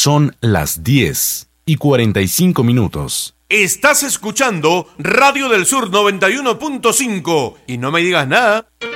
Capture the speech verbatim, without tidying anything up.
Son las diez y cuarenta y cinco minutos. Estás escuchando Radio del Sur noventa y uno punto cinco y no me digas nada.